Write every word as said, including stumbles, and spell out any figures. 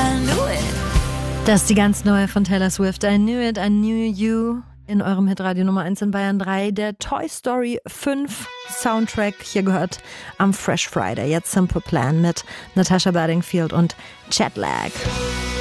Das ist die ganz neue von Taylor Swift. I knew it, I knew you. In eurem Hitradio Nummer eins in Bayern drei. Der Toy Story fünf Soundtrack hier gehört am Fresh Friday. Jetzt Simple Plan mit Natasha Bedingfield und Jetlag.